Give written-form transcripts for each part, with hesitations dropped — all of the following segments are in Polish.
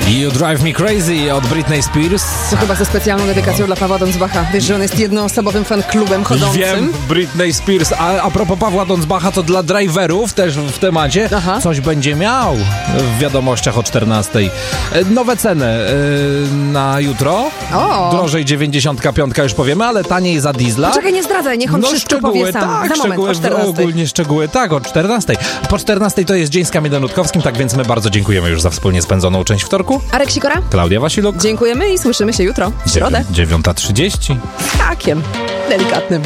You Drive Me Crazy od Britney Spears. To chyba ze specjalną dedykacją dla Pawła Donsbacha. Wiesz, że on jest jednoosobowym fan-klubem chodzącym. Wiem, Britney Spears. A propos Pawła Donsbacha, to dla driverów też w temacie coś będzie miał w wiadomościach o 14:00. Nowe ceny na jutro. Drożej 95 już powiemy, ale taniej za diesla. Poczekaj, nie zdradzaj, niech on wszystko powie sam. Tak, za moment, o 14:00. Ogólnie szczegóły, tak, o 14:00. Po 14:00 to jest dzień z Kamilem Nutkowskim, tak więc my bardzo dziękujemy już za wspólnie spędzoną część wtorku. Arek Sikora? Klaudia Wasiluk. Dziękujemy i słyszymy się jutro, w środę. 9:30. Z hakiem delikatnym.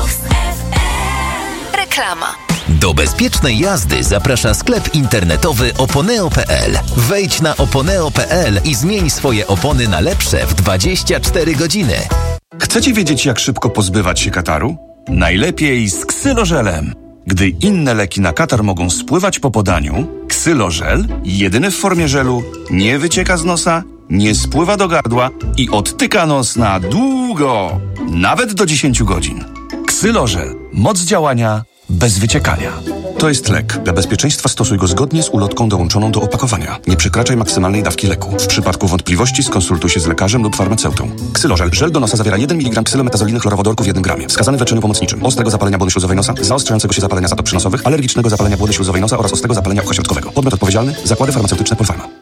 Reklama. Do bezpiecznej jazdy zaprasza sklep internetowy oponeo.pl. Wejdź na oponeo.pl i zmień swoje opony na lepsze w 24 godziny. Chcecie wiedzieć, jak szybko pozbywać się kataru? Najlepiej z ksylożelem. Gdy inne leki na katar mogą spływać po podaniu, ksylożel, jedyny w formie żelu, nie wycieka z nosa, nie spływa do gardła i odtyka nos na długo, nawet do 10 godzin. Ksylożel. Moc działania bez wyciekania. To jest lek. Dla bezpieczeństwa stosuj go zgodnie z ulotką dołączoną do opakowania. Nie przekraczaj maksymalnej dawki leku. W przypadku wątpliwości skonsultuj się z lekarzem lub farmaceutą. Ksylożel. Żel do nosa zawiera 1 mg ksylometazoliny chlorowodorku w 1 gramie. Wskazany w leczeniu pomocniczym. Ostrego zapalenia błony śluzowej nosa, zaostrzającego się zapalenia zatop przynosowych, alergicznego zapalenia błony śluzowej nosa oraz ostrego zapalenia ucha środkowego. Podmiot odpowiedzialny. Zakłady farmaceutyczne Polpharma.